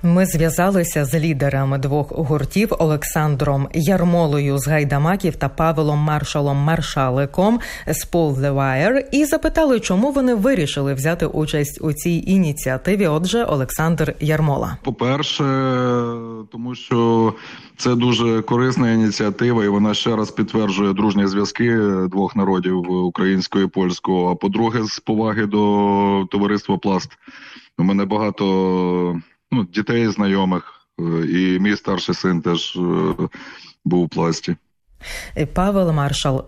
Ми зв'язалися з лідерами двох гуртів Олександром Ярмолою з Гайдамаків та Павелом Маршалом-Маршаликом з Pull the Wire і запитали, чому вони вирішили взяти участь у цій ініціативі. Отже, Олександр Ярмола. По-перше, тому що це дуже корисна ініціатива, і вона ще раз підтверджує дружні зв'язки двох народів, українського і польського. А по-друге, з поваги до товариства «Пласт». У мене багато дітей знайомих, і мій старший син теж був у «Пласті». Павел Маршал,